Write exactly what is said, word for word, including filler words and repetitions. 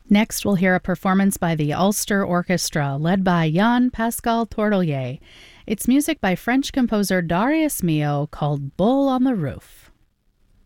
Next, we'll hear a performance by the Ulster Orchestra, led by Jan Pascal Tourtellier. It's music by French composer Darius Milhaud called Bull on the Roof.